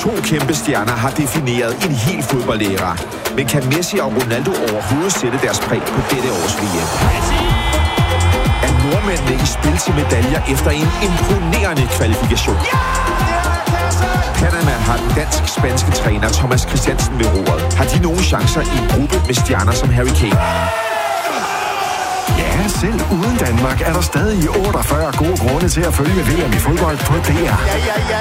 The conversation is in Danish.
To kæmpe stjerner har defineret en hel fodboldæra. Men kan Messi og Ronaldo overhovedet sætte deres præg på dette års VM? Er nordmændene i spil til medaljer efter en imponerende kvalifikation? Panama har den dansk-spanske træner Thomas Christiansen ved roret. Har de nogen chancer i en gruppe med stjerner som Harry Kane? Ja, selv uden Danmark er der stadig 48 gode grunde til at følge VM i fodbold på DR.